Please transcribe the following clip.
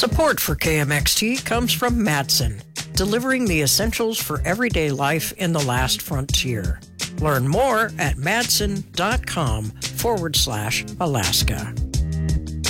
Support for KMXT comes from Madsen, delivering the essentials for everyday life in the last frontier. Learn more at madsen.com/Alaska.